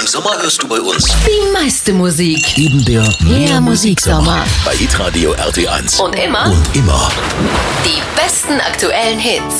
Sommer hörst du bei uns Die meiste Musik. eben der Mehr Musiksommer. bei Hitradio RT1. Und immer Und immer. die besten aktuellen Hits.